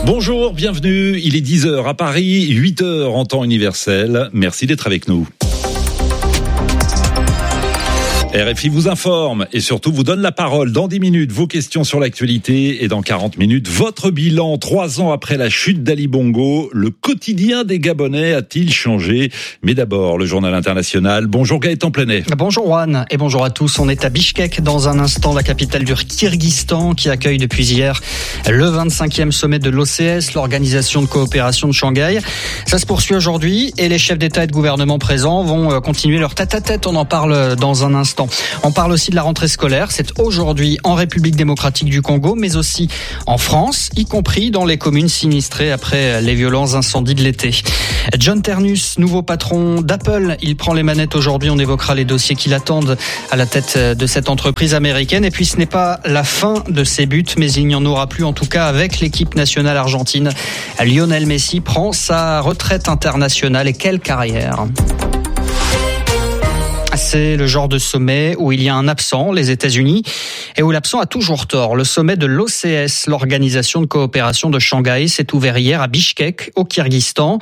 Bonjour, bienvenue. Il est 10h à Paris, 8h en temps universel. Merci d'être avec nous. RFI vous informe et surtout vous donne la parole. Dans 10 minutes, vos questions sur l'actualité et dans 40 minutes, votre bilan. 3 ans après la chute d'Ali Bongo, le quotidien des Gabonais a-t-il changé? Mais d'abord, le journal international. Bonjour Gaëtan Plenet. Bonjour Juan et bonjour à tous. On est à Bichkek dans un instant, la capitale du Kirghizistan qui accueille depuis hier le 25e sommet de l'OCS, l'Organisation de coopération de Shanghai. Ça se poursuit aujourd'hui et les chefs d'État et de gouvernement présents vont continuer leur tête-à-tête. On en parle dans un instant. On parle aussi de la rentrée scolaire. C'est aujourd'hui en République démocratique du Congo, mais aussi en France, y compris dans les communes sinistrées après les violents incendies de l'été. John Ternus, nouveau patron d'Apple, il prend les manettes aujourd'hui. On évoquera les dossiers qui l'attendent à la tête de cette entreprise américaine. Et puis ce n'est pas la fin de ses buts, mais il n'y en aura plus, en tout cas avec l'équipe nationale argentine. Lionel Messi prend sa retraite internationale et quelle carrière! C'est le genre de sommet où il y a un absent, les États-Unis, et où l'absent a toujours tort. Le sommet de l'OCS, l'Organisation de coopération de Shanghai, s'est ouvert hier à Bichkek, au Kirghizistan.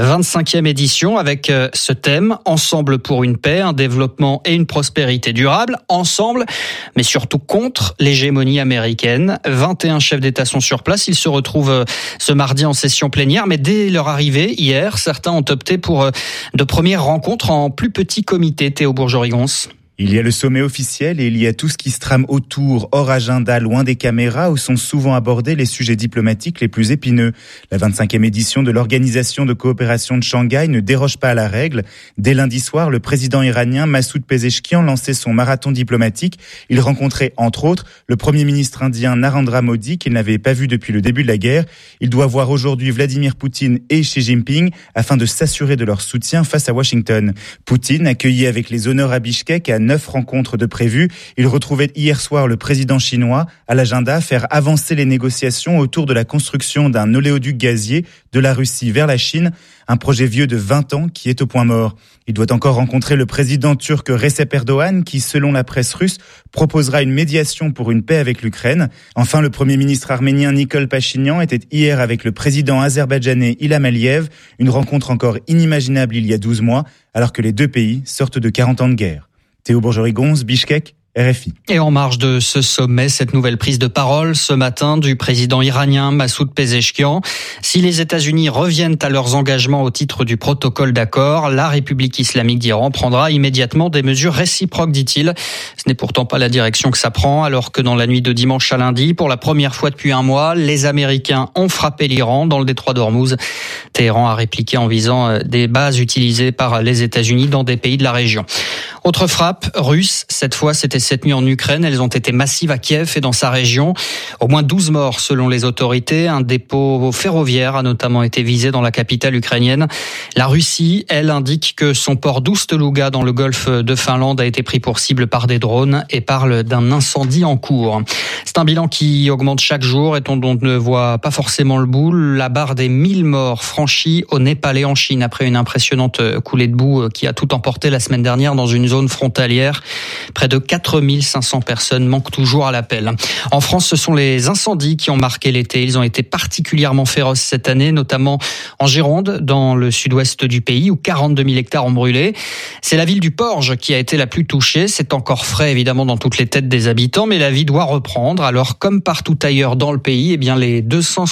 25e édition avec ce thème, ensemble pour une paix, un développement et une prospérité durable. Ensemble, mais surtout contre l'hégémonie américaine. 21 chefs d'État sont sur place. Ils se retrouvent ce mardi en session plénière, mais dès leur arrivée, hier, certains ont opté pour de premières rencontres en plus petit comité. Théo Bourgeois-Rigonce. Il y a le sommet officiel et il y a tout ce qui se trame autour, hors agenda, loin des caméras, où sont souvent abordés les sujets diplomatiques les plus épineux. La 25e édition de l'Organisation de coopération de Shanghai ne déroge pas à la règle. Dès lundi soir, le président iranien Massoud Pezeshkian lançait son marathon diplomatique. Il rencontrait, entre autres, le premier ministre indien Narendra Modi, qu'il n'avait pas vu depuis le début de la guerre. Il doit voir aujourd'hui Vladimir Poutine et Xi Jinping afin de s'assurer de leur soutien face à Washington. Poutine, accueilli avec les honneurs à Bichkek, a 9 rencontres de prévues. Il retrouvait hier soir le président chinois. À l'agenda, faire avancer les négociations autour de la construction d'un oléoduc gazier de la Russie vers la Chine, un projet vieux de 20 ans qui est au point mort. Il doit encore rencontrer le président turc Recep Erdogan qui, selon la presse russe, proposera une médiation pour une paix avec l'Ukraine. Enfin, le premier ministre arménien Nikol Pachinian était hier avec le président azerbaïdjanais Ilham Aliyev, une rencontre encore inimaginable il y a 12 mois, alors que les deux pays sortent de 40 ans de guerre. Théo Bourgeois-Rigonce, Bichkek, RFI. Et en marge de ce sommet, cette nouvelle prise de parole ce matin du président iranien Massoud Pezeshkian. Si les États-Unis reviennent à leurs engagements au titre du protocole d'accord, la République islamique d'Iran prendra immédiatement des mesures réciproques, dit-il. Ce n'est pourtant pas la direction que ça prend, alors que dans la nuit de dimanche à lundi, pour la première fois depuis un mois, les Américains ont frappé l'Iran dans le détroit d'Ormuz. Téhéran a répliqué en visant des bases utilisées par les États-Unis dans des pays de la région. Autre frappe russe, cette fois c'était cette nuit en Ukraine. Elles ont été massives à Kiev et dans sa région. Au moins 12 morts selon les autorités. Un dépôt ferroviaire a notamment été visé dans la capitale ukrainienne. La Russie, elle, indique que son port d'Oust-Luga dans le golfe de Finlande a été pris pour cible par des drones et parle d'un incendie en cours. C'est un bilan qui augmente chaque jour et dont on ne voit pas forcément le bout. La barre des 1000 morts franchie au Népal et en Chine après une impressionnante coulée de boue qui a tout emporté la semaine dernière dans une zone frontalière. Près de 4500 personnes manquent toujours à l'appel. En France, ce sont les incendies qui ont marqué l'été. Ils ont été particulièrement féroces cette année, notamment en Gironde, dans le sud-ouest du pays, où 42 000 hectares ont brûlé. C'est la ville du Porge qui a été la plus touchée. C'est encore frais, évidemment, dans toutes les têtes des habitants, mais la vie doit reprendre. Alors, comme partout ailleurs dans le pays, les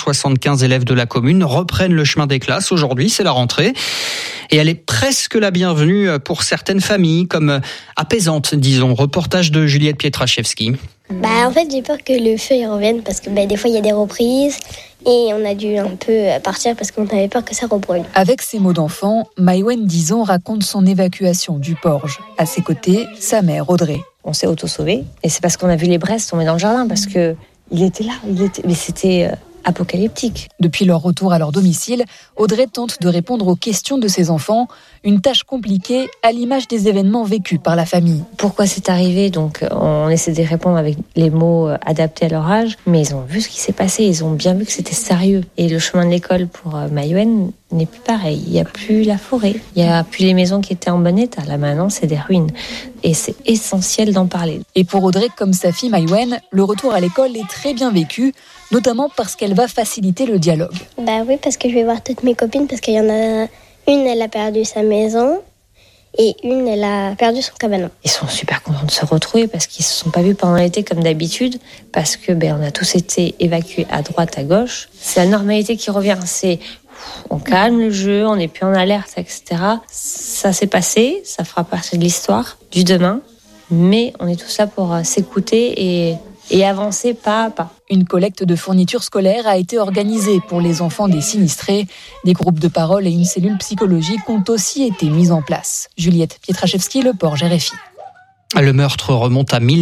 275 élèves de la commune reprennent le chemin des classes. Aujourd'hui, c'est la rentrée. Et elle est presque la bienvenue pour certaines familles, comme apaisante, disons. Reportage de Juliette Pietraszewski. En fait, j'ai peur que le feu y revienne parce que des fois, il y a des reprises et on a dû un peu partir parce qu'on avait peur que ça rebrûle. Avec ses mots d'enfant, Maïwen, 10 ans, raconte son évacuation du Porge. À ses côtés, sa mère, Audrey. On s'est auto-sauvés et c'est parce qu'on a vu les braises tomber dans le jardin parce que il était là, mais c'était apocalyptique. Depuis leur retour à leur domicile, Audrey tente de répondre aux questions de ses enfants, une tâche compliquée à l'image des événements vécus par la famille. Pourquoi c'est arrivé ? Donc on essaie de répondre avec les mots adaptés à leur âge, mais ils ont vu ce qui s'est passé, ils ont bien vu que c'était sérieux. Et le chemin de l'école pour Maïwen, n'est plus pareil. Il n'y a plus la forêt, il n'y a plus les maisons qui étaient en bon état. Là maintenant, c'est des ruines. Et c'est essentiel d'en parler. Et pour Audrey, comme sa fille Maïwen, le retour à l'école est très bien vécu, notamment parce qu'elle va faciliter le dialogue. Bah oui, parce que je vais voir toutes mes copines, parce qu'il y en a une, elle a perdu sa maison, et une, elle a perdu son cabanon. Ils sont super contents de se retrouver parce qu'ils se sont pas vus pendant l'été comme d'habitude, parce que on a tous été évacués à droite, à gauche. C'est la normalité qui revient. On calme le jeu, on n'est plus en alerte, etc. Ça s'est passé, ça fera partie de l'histoire du demain, mais on est tous là pour s'écouter et avancer pas à pas. Une collecte de fournitures scolaires a été organisée pour les enfants des sinistrés. Des groupes de parole et une cellule psychologique ont aussi été mis en place. Juliette Pietraszewski, Le Port, RFI. Le meurtre remonte à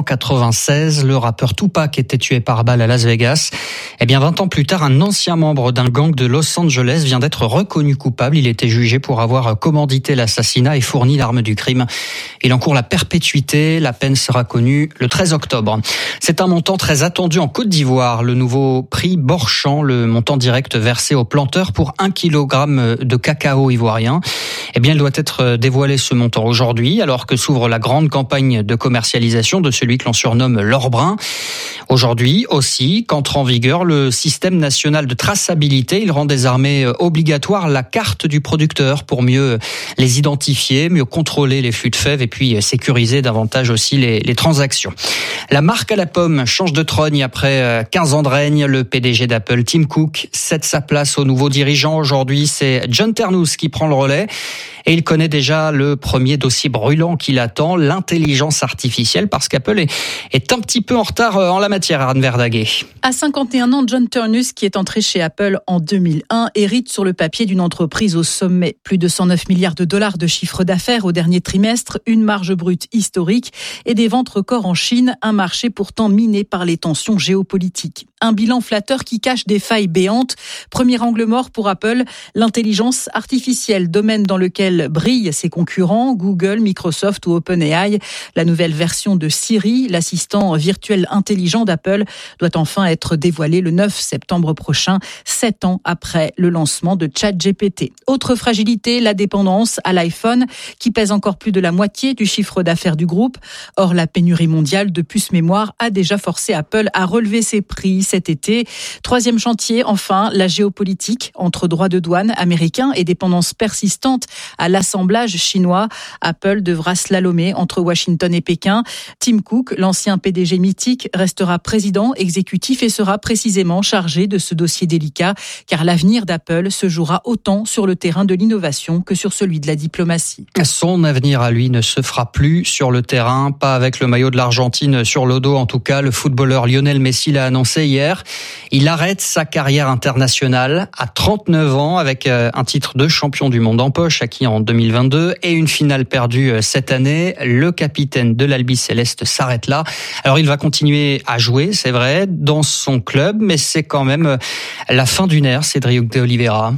1996. Le rappeur Tupac était tué par balle à Las Vegas. 20 ans plus tard, un ancien membre d'un gang de Los Angeles vient d'être reconnu coupable. Il était jugé pour avoir commandité l'assassinat et fourni l'arme du crime. Il encourt la perpétuité. La peine sera connue le 13 octobre. C'est un montant très attendu en Côte d'Ivoire. Le nouveau prix Borchamp, le montant direct versé aux planteurs pour 1 kilogramme de cacao ivoirien. Il doit être dévoilé ce montant aujourd'hui, alors que s'ouvre la grande campagne de commercialisation de celui que l'on surnomme l'or brun. Aujourd'hui aussi, qu'entre en vigueur le système national de traçabilité. Il rend désormais obligatoire la carte du producteur pour mieux les identifier, mieux contrôler les flux de fèves et puis sécuriser davantage aussi les transactions. La marque à la pomme change de trône après 15 ans de règne. Le PDG d'Apple, Tim Cook, cède sa place au nouveau dirigeant. Aujourd'hui, c'est John Ternus qui prend le relais. Et il connaît déjà le premier dossier brûlant qui l'attend, l'intelligence artificielle, parce qu'Apple est un petit peu en retard en la matière, Anne Verdaguet. À 51 ans, John Ternus, qui est entré chez Apple en 2001, hérite sur le papier d'une entreprise au sommet. Plus de 109 milliards de dollars de chiffre d'affaires au dernier trimestre, une marge brute historique et des ventes records en Chine, un marché pourtant miné par les tensions géopolitiques. Un bilan flatteur qui cache des failles béantes. Premier angle mort pour Apple, l'intelligence artificielle, domaine dans lequel brillent ses concurrents, Google, Microsoft ou OpenAI. La nouvelle version de Siri, l'assistant virtuel intelligent d'Apple, doit enfin être dévoilée le 9 septembre prochain, 7 ans après le lancement de ChatGPT. Autre fragilité, la dépendance à l'iPhone, qui pèse encore plus de la moitié du chiffre d'affaires du groupe. Or, la pénurie mondiale de puces mémoire a déjà forcé Apple à relever ses prix cet été. Troisième chantier, enfin, la géopolitique entre droits de douane américains et dépendance persistante à l'assemblage chinois. Apple devra slalomer entre Washington et Pékin. Tim Cook, l'ancien PDG mythique, restera président exécutif et sera précisément chargé de ce dossier délicat, car l'avenir d'Apple se jouera autant sur le terrain de l'innovation que sur celui de la diplomatie. Son avenir à lui ne se fera plus sur le terrain, pas avec le maillot de l'Argentine sur le dos en tout cas. Le footballeur Lionel Messi l'a annoncé hier. Il arrête sa carrière internationale à 39 ans avec un titre de champion du monde en poche acquis en 2022 et une finale perdue cette année. Le capitaine de l'Albi Céleste s'arrête là. Alors il va continuer à jouer, c'est vrai, dans son club, mais c'est quand même la fin d'une ère, Cédric de Oliveira.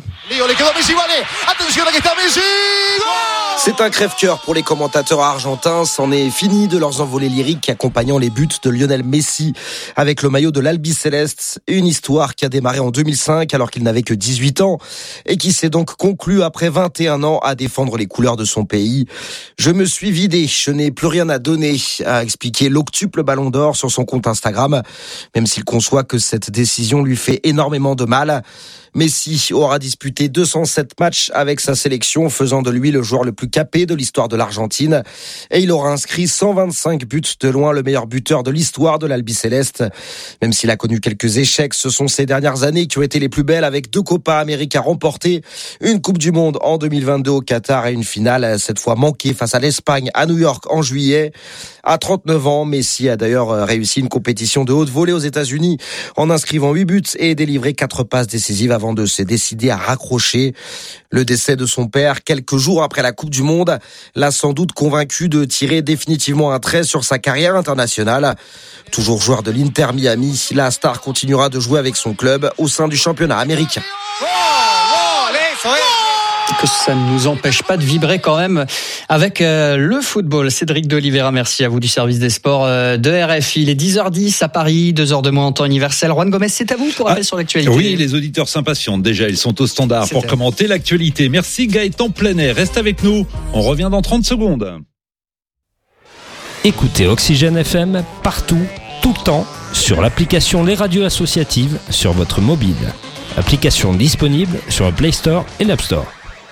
C'est un crève-cœur pour les commentateurs argentins. C'en est fini de leurs envolées lyriques accompagnant les buts de Lionel Messi avec le maillot de l'Albi Céleste. Une histoire qui a démarré en 2005 alors qu'il n'avait que 18 ans et qui s'est donc conclue après 21 ans à défendre les couleurs de son pays. Je me suis vidé, je n'ai plus rien à donner, a expliqué l'octuple Ballon d'Or sur son compte Instagram, même s'il conçoit que cette décision lui fait énormément de mal. Messi aura disputé 207 matchs avec sa sélection, faisant de lui le joueur le plus capé de l'histoire de l'Argentine. Et il aura inscrit 125 buts, de loin le meilleur buteur de l'histoire de l'Albi Céleste. Même s'il a connu quelques échecs, ce sont ces dernières années qui ont été les plus belles, avec 2 Copa América remportées, une Coupe du Monde en 2022 au Qatar et une finale, cette fois manquée face à l'Espagne à New York en juillet. À 39 ans, Messi a d'ailleurs réussi une compétition de haute volée aux États-Unis en inscrivant 8 buts et délivré 4 passes décisives avant de se décider à raccrocher. Le décès de son père, quelques jours après la Coupe du Monde, l'a sans doute convaincu de tirer définitivement un trait sur sa carrière internationale. Toujours joueur de l'Inter Miami, la star continuera de jouer avec son club au sein du championnat américain. que ça ne nous empêche pas de vibrer quand même avec le football. Cédric de Oliveira, merci à vous du service des sports de RFI. Il est 10h10 à Paris, 2 heures de moins en temps universel. Juan Gomez, c'est à vous pour rappeler sur l'actualité. Oui, les auditeurs s'impatientent déjà, ils sont au standard pour commenter l'actualité. Merci Gaëtan Plenet, reste avec nous, on revient dans 30 secondes. Écoutez Oxygène FM partout, tout le temps, sur l'application Les Radios Associatives sur votre mobile. Application disponible sur le Play Store et l'App Store.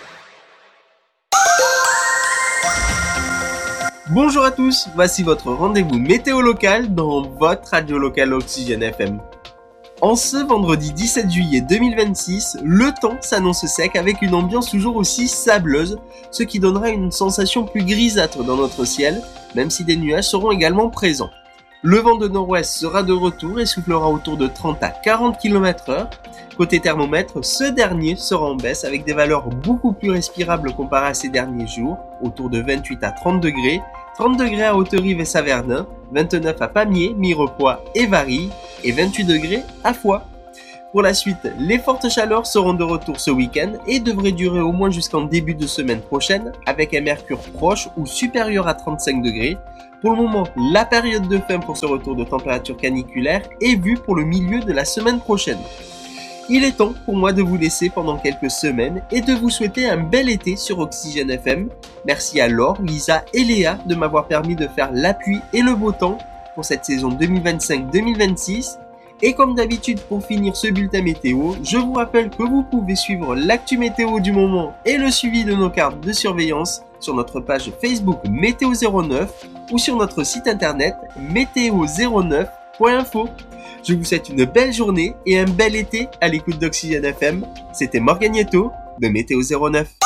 Bonjour à tous, voici votre rendez-vous météo local dans votre radio locale Oxygène FM. En ce vendredi 17 juillet 2026, le temps s'annonce sec avec une ambiance toujours aussi sableuse, ce qui donnera une sensation plus grisâtre dans notre ciel, même si des nuages seront également présents. Le vent de nord-ouest sera de retour et soufflera autour de 30 à 40 km/h. Côté thermomètre, ce dernier sera en baisse avec des valeurs beaucoup plus respirables comparées à ces derniers jours, autour de 28 à 30 degrés, 30 degrés à Haute-Rive et Saverdun, 29 à Pamiers, Mirepoix et Varilhes, et 28 degrés à Foix. Pour la suite, les fortes chaleurs seront de retour ce week-end et devraient durer au moins jusqu'en début de semaine prochaine, avec un mercure proche ou supérieur à 35 degrés. Pour le moment, la période de fin pour ce retour de température caniculaire est vue pour le milieu de la semaine prochaine. Il est temps pour moi de vous laisser pendant quelques semaines et de vous souhaiter un bel été sur Oxygène FM. Merci à Laure, Lisa et Léa de m'avoir permis de faire l'appui et le beau temps pour cette saison 2025-2026. Et comme d'habitude, pour finir ce bulletin météo, je vous rappelle que vous pouvez suivre l'actu météo du moment et le suivi de nos cartes de surveillance sur notre page Facebook Météo09 ou sur notre site internet météo09.info. Je vous souhaite une belle journée et un bel été à l'écoute d'Oxygène FM. C'était Morganietto de Météo09.